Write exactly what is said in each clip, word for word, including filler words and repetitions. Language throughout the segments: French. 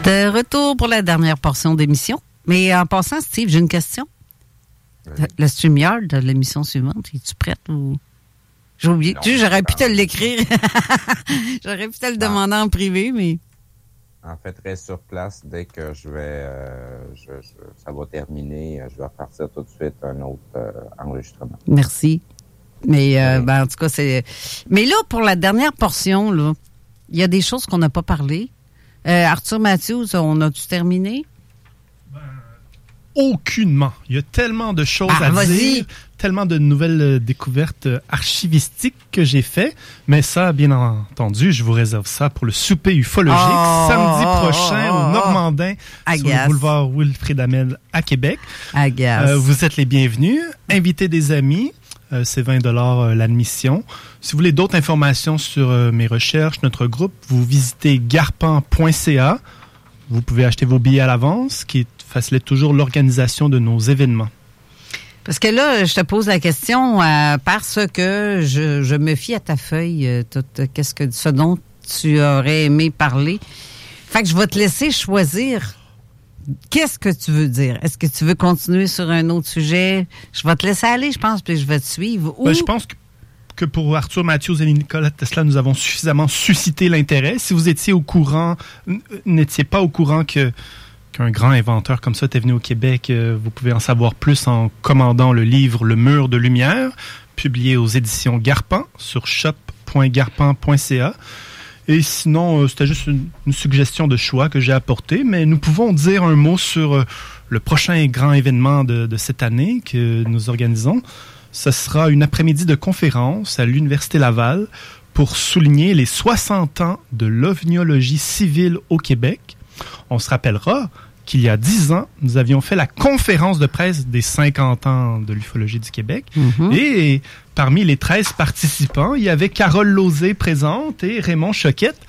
De retour pour la dernière portion d'émission. Mais en passant, Steve, j'ai une question. Oui. Le StreamYard de l'émission suivante, es-tu prête ou... J'ai oublié. Non, tu sais, j'aurais pu te l'écrire. J'aurais pu te le demander en privé, mais... En fait, reste sur place dès que je vais... Euh, je, je, ça va terminer. Je vais partir tout de suite un autre euh, enregistrement. Merci. Mais euh, oui. ben, en tout cas, c'est... Mais là, pour la dernière portion, là, il y a des choses qu'on n'a pas parlé. Euh, Arthur Matthews, on a-tu terminé? Ben, aucunement. Il y a tellement de choses ah, à vas-y. dire, tellement de nouvelles euh, découvertes euh, archivistiques que j'ai fait. Mais ça, bien entendu, je vous réserve ça pour le souper ufologique oh, samedi prochain oh, oh, au Normandin oh, sur le boulevard Wilfrid Hamel à Québec. Agace. Euh, vous êtes les bienvenus. Invitez des amis. Euh, c'est vingt dollars euh, l'admission. Si vous voulez d'autres informations sur euh, mes recherches, notre groupe, vous visitez garpan point c a. Vous pouvez acheter vos billets à l'avance, qui facilite toujours l'organisation de nos événements. Parce que là, je te pose la question euh, parce que je, je me fie à ta feuille, euh, tout, qu'est-ce que, ce dont tu aurais aimé parler. Fait que je vais te laisser choisir. Qu'est-ce que tu veux dire? Est-ce que tu veux continuer sur un autre sujet? Je vais te laisser aller, je pense, puis je vais te suivre. Ou... Ben, je pense que, que pour Arthur Matthews et Nikola Tesla, nous avons suffisamment suscité l'intérêt. Si vous étiez au courant, n'étiez pas au courant que qu'un grand inventeur comme ça était venu au Québec, euh, vous pouvez en savoir plus en commandant le livre Le Mur de Lumière, publié aux éditions Garpan sur shop point garpan point c a. Et sinon, euh, c'était juste une, une suggestion de choix que j'ai apportée, mais nous pouvons dire un mot sur euh, le prochain grand événement de, de cette année que nous organisons. Ce sera une après-midi de conférence à l'Université Laval pour souligner les soixante ans de l'ovniologie civile au Québec. On se rappellera qu'il y a dix ans, nous avions fait la conférence de presse des cinquante ans de l'ufologie du Québec. Mm-hmm. Et parmi les treize participants, il y avait Carole Lauzé présente et Raymond Choquette.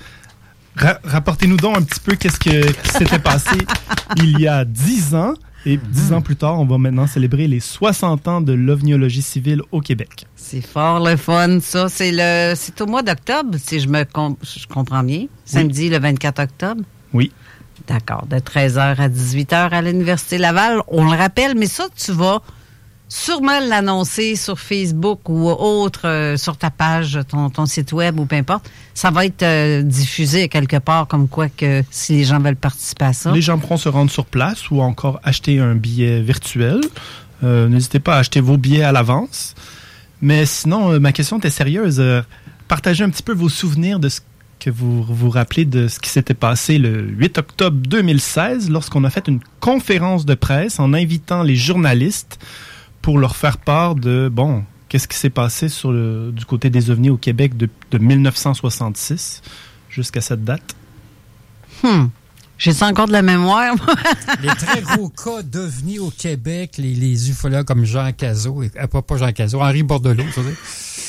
Ra- rapportez-nous donc un petit peu qu'est-ce que, qui s'était passé il y a dix ans. Et dix ans plus tard, on va maintenant célébrer les soixante ans de l'ovniologie civile au Québec. C'est fort le fun, ça. C'est, le, c'est au mois d'octobre, si je me com- je comprends bien. Samedi, oui. Le vingt-quatre octobre. Oui. D'accord, de treize heures à dix-huit heures à l'Université Laval. On le rappelle, mais ça, tu vas sûrement l'annoncer sur Facebook ou autre, euh, sur ta page, ton, ton site web ou peu importe. Ça va être euh, diffusé quelque part, comme quoi que si les gens veulent participer à ça. Les gens pourront se rendre sur place ou encore acheter un billet virtuel. Euh, n'hésitez pas à acheter vos billets à l'avance. Mais sinon, euh, ma question était sérieuse. Euh, partagez un petit peu vos souvenirs de ce que vous vous rappelez de ce qui s'était passé le huit octobre deux mille seize lorsqu'on a fait une conférence de presse en invitant les journalistes pour leur faire part de, bon, qu'est-ce qui s'est passé sur le, du côté des ovnis au Québec de, de mille neuf cent soixante-six jusqu'à cette date. Hum. J'ai ça encore de la mémoire. Les très gros cas d'ovnis au Québec, les, les ufologues comme Jean Cazot, et, pas, pas Jean Cazot, Henri Bordelot, ça veut dire.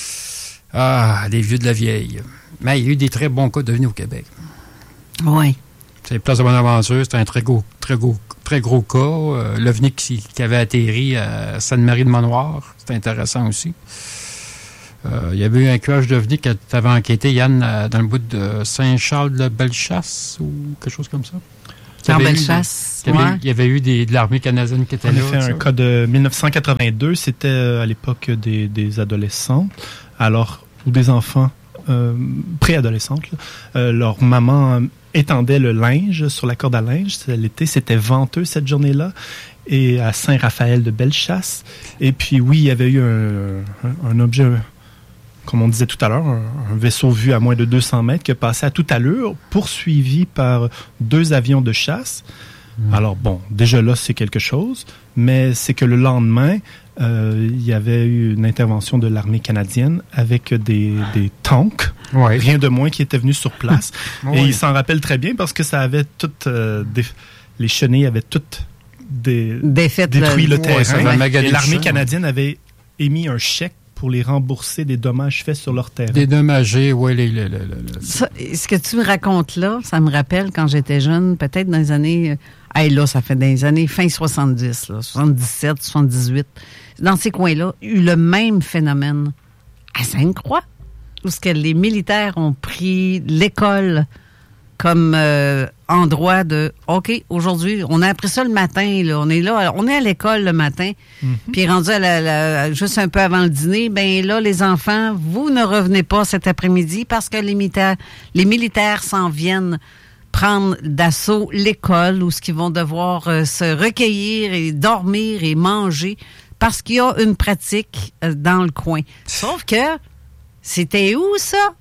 Ah, les vieux de la vieille. Mais il y a eu des très bons cas d'ovnis au Québec. Oui. C'est Place de Bonaventure, c'était un très gros, très gros, très gros cas. Euh, L'OVNI qui, qui avait atterri à Sainte-Marie-de-Montnoir, c'était intéressant aussi. Euh, il y avait eu un cueillage d'OVNI que tu avais enquêté, Yann, dans le bout de Saint-Charles-de-Bellechasse ou quelque chose comme ça. En Bellechasse, oui. Ouais. Il y avait eu des, de l'armée canadienne qui était On là. On a fait un ça. cas de dix-neuf cent quatre-vingt-deux, c'était à l'époque des, des adolescentes, alors, ou des enfants euh, préadolescentes. Euh, leur maman étendait le linge sur la corde à linge. L'été, c'était venteux cette journée-là. Et à Saint-Raphaël de Bellechasse. Et puis, oui, il y avait eu un, un, un objet, comme on disait tout à l'heure, un, un vaisseau vu à moins de deux cents mètres qui passait à toute allure, poursuivi par deux avions de chasse. Mmh. Alors, bon, déjà là, c'est quelque chose. Mais c'est que le lendemain, euh, il y avait eu une intervention de l'armée canadienne avec des, des tanks, ouais. Rien de moins, qui étaient venus sur place. Ouais. Et ils s'en rappellent très bien parce que ça avait toutes... Euh, des, les chenilles avaient toutes des, détruit le, le terrain. Ouais, et l'armée canadienne avait émis un chèque pour les rembourser des dommages faits sur leur terrain. Dédommager, oui. Les, les, les, les. Ça, ce que tu me racontes là, ça me rappelle quand j'étais jeune, peut-être dans les années... Hey, là, ça fait dans les années fin soixante-dix, là, soixante-dix-sept, soixante-dix-huit. Dans ces coins-là, il y a eu le même phénomène à Sainte-Croix, où ce que les militaires ont pris l'école comme euh, endroit de OK, aujourd'hui, on a appris ça le matin, là, on est là, on est à l'école le matin, mm-hmm. puis rendu à la, la, juste un peu avant le dîner, ben là, les enfants, vous ne revenez pas cet après-midi parce que les militaires, les militaires s'en viennent prendre d'assaut l'école où ce qu'ils vont devoir euh, se recueillir et dormir et manger parce qu'il y a une pratique euh, dans le coin. Sauf que, c'était où ça?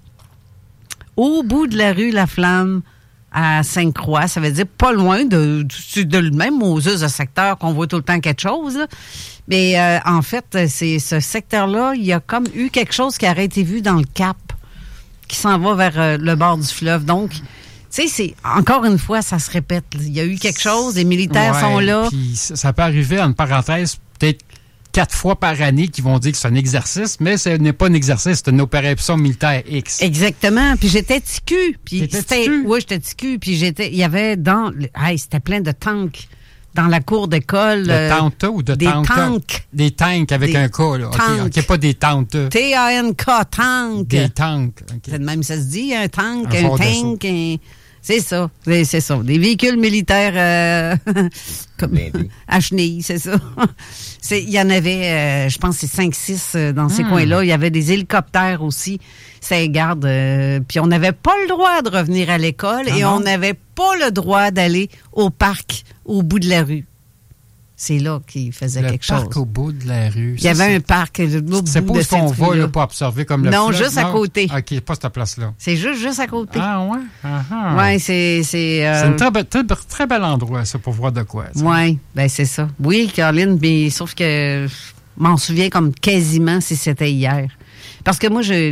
Au bout de la rue La Flamme, à Sainte-Croix, ça veut dire pas loin de, de, de le même Moses, un secteur qu'on voit tout le temps quelque chose. Là. Mais euh, en fait, c'est ce secteur-là, il y a comme eu quelque chose qui aurait été vu dans le Cap, qui s'en va vers euh, le bord du fleuve. Donc, tu sais, c'est encore une fois, ça se répète. Il y a eu quelque chose, les militaires ouais, sont là. Puis ça, ça peut arriver, en parenthèse, peut-être quatre fois par année qui vont dire que c'est un exercice, mais ce n'est pas un exercice, c'est une opération militaire X. Exactement. Puis j'étais ticu. Puis T'étais c'était, ticu? oui, j'étais ticu. Puis j'étais, il y avait dans, hey, c'était plein de tanks dans la cour d'école. De euh, tanta ou de des tanka? tanks. Des tanks avec Des un K, là. tanks. OK, okay, pas des tanks. T A N K, tank. Des tanks. Okay. C'est de même ça se dit, un tank, Un un, char tank, un... C'est ça, c'est, c'est ça. Des véhicules militaires euh, comme à chenilles, c'est ça. C'est, il y en avait, euh, je pense, c'est cinq six euh, dans ces hmm. coins-là. Il y avait des hélicoptères aussi. Ça garde. Euh, puis on n'avait pas le droit de revenir à l'école ah et non? on n'avait pas le droit d'aller au parc au bout de la rue. C'est là qu'il faisait le quelque chose. Le parc au bout de la rue. Il y avait c'est... un parc au bout c'est de cette rue-là. C'est pas où on va là, pour observer comme le Non, fleuve, juste non? à côté. OK, pas cette place-là. C'est juste, juste à côté. Ah ouais? Uh-huh. Oui, c'est... C'est, euh... c'est un très, be- très, très bel endroit, ça, pour voir de quoi. Oui, bien c'est ça. Oui, Caroline, mais sauf que je m'en souviens comme quasiment si c'était hier. Parce que moi, je...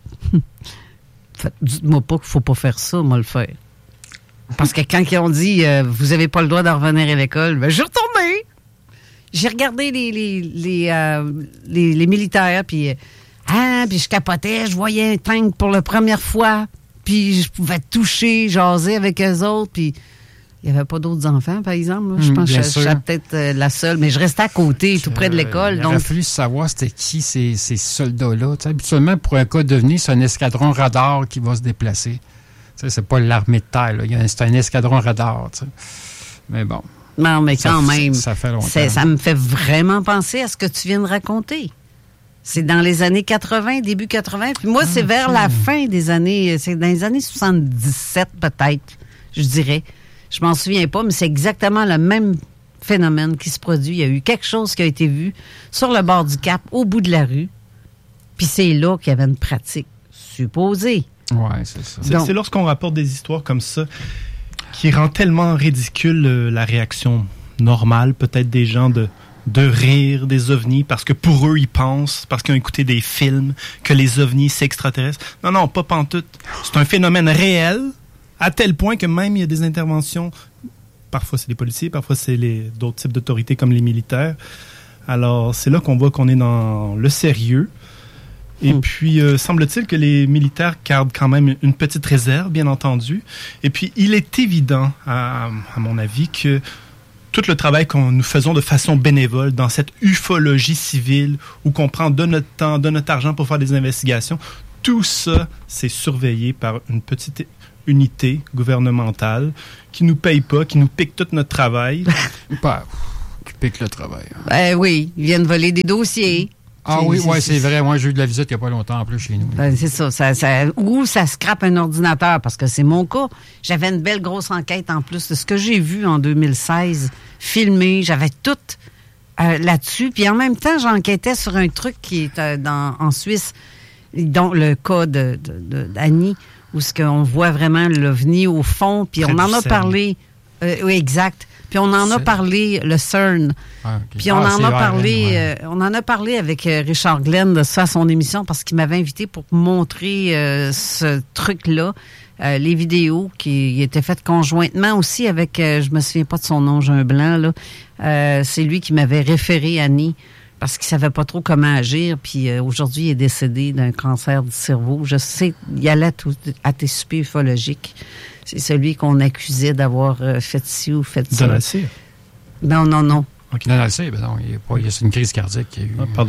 Dites-moi pas qu'il faut pas faire ça, moi, le faire. Parce que quand ils ont dit euh, « Vous avez pas le droit de revenir à l'école », ben, je suis retournée. J'ai regardé les les les, euh, les, les militaires, puis ah, puis je capotais, je voyais un tank pour la première fois, puis je pouvais toucher, jaser avec eux autres, puis il n'y avait pas d'autres enfants, par exemple. Là. Je pense mmh, que j'étais peut-être euh, la seule, mais je restais à côté, tout près de l'école. Il donc... aurait fallu savoir c'était qui ces, ces soldats-là. T'sais, habituellement, pour un cas d'OVNI, c'est un escadron radar qui va se déplacer. T'sais, c'est pas l'armée de terre, là. C'est un escadron radar. T'sais. Mais bon. Non, mais quand ça, même, ça, fait longtemps. C'est, ça me fait vraiment penser à ce que tu viens de raconter. C'est dans les années quatre-vingts, début quatre-vingts. Puis moi, ah, c'est vers okay. la fin des années, c'est dans les années soixante-dix-sept peut-être, je dirais. Je m'en souviens pas, mais c'est exactement le même phénomène qui se produit. Il y a eu quelque chose qui a été vu sur le bord du Cap, au bout de la rue. Puis c'est là qu'il y avait une pratique supposée. Oui, c'est ça. C'est, Donc, c'est lorsqu'on rapporte des histoires comme ça qui rend tellement ridicule euh, la réaction normale, peut-être des gens, de, de rire des ovnis, parce que pour eux, ils pensent, parce qu'ils ont écouté des films, que les ovnis, c'est extraterrestre. Non, non, pas pantoute. C'est un phénomène réel, à tel point que même il y a des interventions, parfois c'est les policiers, parfois c'est les, d'autres types d'autorités comme les militaires. Alors, c'est là qu'on voit qu'on est dans le sérieux. Et mmh. puis, euh, semble-t-il que les militaires gardent quand même une petite réserve, bien entendu. Et puis, il est évident, à, à mon avis, que tout le travail que nous faisons de façon bénévole dans cette ufologie civile, où qu'on prend de notre temps, de notre argent pour faire des investigations, tout ça, c'est surveillé par une petite unité gouvernementale qui nous paye pas, qui nous pique tout notre travail. Pas, qui pique le travail. Ben oui, ils viennent voler des dossiers. Ah c'est, oui, c'est, ouais, c'est, c'est vrai. Moi, j'ai eu de la visite il n'y a pas longtemps en plus chez nous. Ben, c'est ça, ça, ça. Ou ça scrape un ordinateur, parce que c'est mon cas. J'avais une belle grosse enquête en plus de ce que j'ai vu en deux mille seize, filmé. J'avais tout euh, là-dessus. Puis en même temps, j'enquêtais sur un truc qui est euh, dans, en Suisse, dont le cas de, de, de, d'Annie, où ce qu'on voit vraiment l'OVNI au fond. Puis on en a parlé. Euh, oui, exact. Puis on en a parlé, le CERN. Ah, okay. Puis on ah, en a parlé, ouais. euh, on en a parlé avec euh, Richard Glenn de ça à son émission parce qu'il m'avait invité pour montrer euh, ce truc-là, euh, les vidéos qui étaient faites conjointement aussi avec, euh, je me souviens pas de son nom, j'ai un blanc là. Euh, c'est lui qui m'avait référé Annie parce qu'il savait pas trop comment agir. Puis euh, aujourd'hui, il est décédé d'un cancer du cerveau. Je sais, il allait à tes super ufologiques. C'est celui qu'on accusait d'avoir euh, fait ci ou fait ça. Donald Cyr? Non, non, non. Okay. Donald Cyr, ben non, il y a pas, il y a une crise cardiaque qu'il y a eu. Ah, pardon.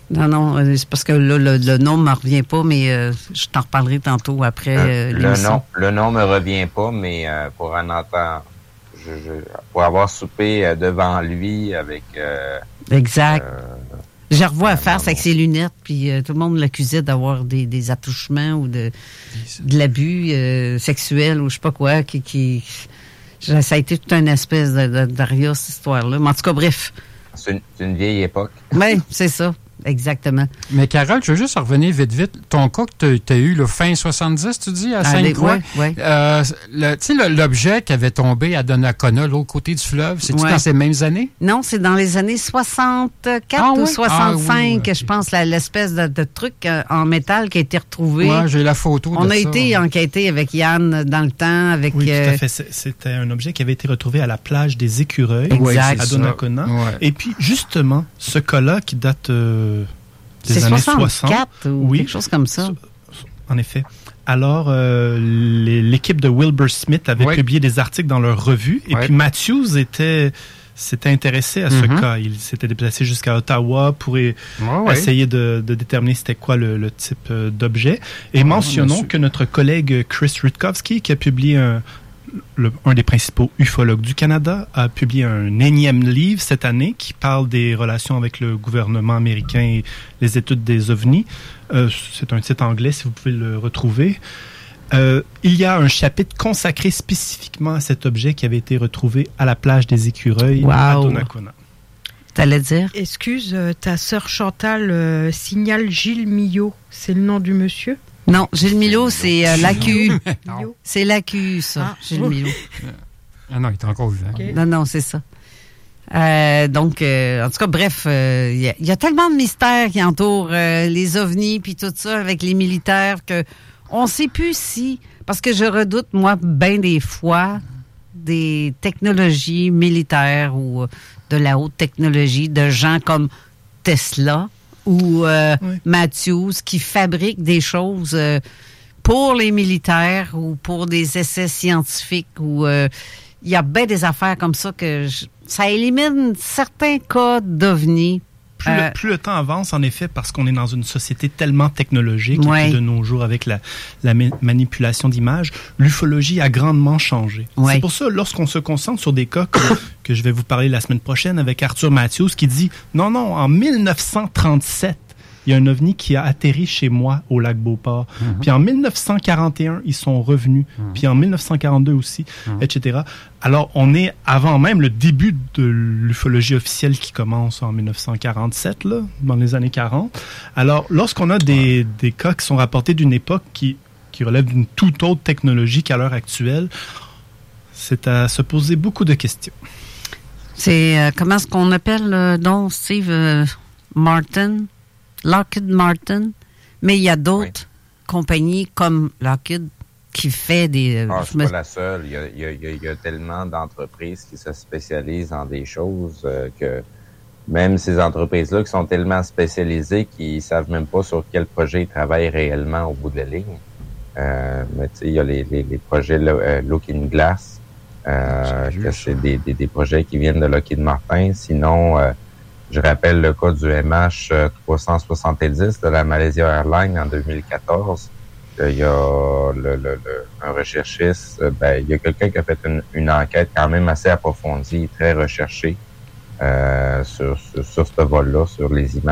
Non, non, c'est parce que là, le, le nom ne me revient pas, mais euh, je t'en reparlerai tantôt après euh, le l'émission. nom, le nom me revient pas, mais euh, pour en entendre, je, je, pour avoir soupé euh, devant lui avec... Euh, exact. Euh, Je revois à euh, faire non, avec non. ses lunettes, puis euh, tout le monde l'accusait d'avoir des, des attouchements ou de, de l'abus euh, sexuel ou je sais pas quoi, qui... qui ça a été toute une espèce de, de, d'aria, cette histoire-là. Mais en tout cas, bref. c'est, une, c'est une vieille époque. Oui, c'est ça. Exactement. Mais Carole, je veux juste revenir vite, vite. Ton cas que tu as eu, le fin soixante-dix, tu dis, à Sainte-Croix. Oui, oui. Euh, le- tu sais, le- l'objet qui avait tombé à Donnacona, l'autre côté du fleuve, c'est-tu Ouais. dans ces mêmes années? Non, c'est dans les années soixante-quatre Ah ou oui? soixante-cinq, Ah oui, oui. je pense, la- l'espèce de, de truc euh, en métal qui a été retrouvé. Moi, j'ai la photo de On a ça. été enquêté avec Yann dans le temps, avec... Oui, tout euh, à fait. C'est- C'était un objet qui avait été retrouvé à la plage des Écureuils, Exact. à c'est ça. Donnacona. Ouais. Et puis, justement, ce cas-là qui date euh, des c'est années soixante-quatre soixante. ou Oui. quelque chose comme ça. En effet. Alors, euh, les- l'équipe de Wilbur Smith avait Oui. publié des articles dans leur revue. Et Oui. puis, Matthews était, s'était intéressé à ce Mhm. cas. Il s'était déplacé jusqu'à Ottawa pour e- Ouais, ouais. essayer de, de déterminer c'était quoi le, le type euh, d'objet. Et mentionnons bien sûr. que notre collègue Chris Rutkowski, qui a publié un, le- un des principaux ufologues du Canada, a publié un énième livre cette année qui parle des relations avec le gouvernement américain et les études des ovnis. Euh, c'est un titre anglais, si vous pouvez le retrouver. Euh, il y a un chapitre consacré spécifiquement à cet objet qui avait été retrouvé à la plage des Écureuils à Wow. Donnacona. T'allais dire? Excuse, euh, ta sœur Chantal euh, signale Gilles Millot. C'est le nom du monsieur? Non, Gilles Milot, c'est euh, l'A Q U. Millot. C'est l'A Q U, ça, Ah. Gilles Milot. Ah non, il est encore vivant. Ok. Non, non, c'est ça. Euh, donc, euh, en tout cas, bref, il euh, y, a, y a tellement de mystères qui entourent euh, les ovnis puis tout ça avec les militaires que on sait plus si... Parce que je redoute, moi, bien des fois, des technologies militaires ou euh, de la haute technologie de gens comme Tesla ou euh, Oui. Matthews qui fabriquent des choses euh, pour les militaires ou pour des essais scientifiques ou... euh, il y a bien des affaires comme ça que je- ça élimine certains cas d'ovnis. Plus, Euh, le, plus le temps avance, en effet, parce qu'on est dans une société tellement technologique et Ouais. puis de nos jours, avec la, la ma- manipulation d'images, l'ufologie a grandement changé. Ouais. C'est pour ça, lorsqu'on se concentre sur des cas que, que je vais vous parler la semaine prochaine avec Arthur Matthews, qui dit « Non, non, en mille neuf cent trente-sept, il y a un ovni qui a atterri chez moi au lac Beauport. Puis en mille neuf cent quarante et un, ils sont revenus. Puis en mille neuf cent quarante-deux aussi, et cetera. Alors, on est avant même le début de l'ufologie officielle qui commence en mille neuf cent quarante-sept, là, dans les années quarante. Alors, lorsqu'on a des, des cas qui sont rapportés d'une époque qui, qui relève d'une toute autre technologie qu'à l'heure actuelle, c'est à se poser beaucoup de questions. C'est euh, comment est-ce qu'on appelle euh, donc Steve euh, Martin, Lockheed Martin, mais il y a d'autres compagnies comme Lockheed qui fait des. euh, Ah, je c'est me- pas la seule. Il y a, il y a- il y a- il y a tellement d'entreprises qui se spécialisent dans des choses euh, que même ces entreprises-là qui sont tellement spécialisées qu'ils savent même pas sur quel projet ils travaillent réellement au bout de la ligne. Euh, mais tu sais, il y a les, les, les projets Lo- euh, Looking Glass, euh, J'ai vu que ça. c'est des, des, des projets qui viennent de Lockheed Martin. Sinon, euh, je rappelle le cas du M H trois cent soixante-dix de la Malaysia Airlines en deux mille quatorze. Il y a le, le, le- un recherchiste, euh, ben, il y a quelqu'un qui a fait une, une enquête quand même assez approfondie, très recherchée euh, sur, sur, sur ce vol-là, sur les images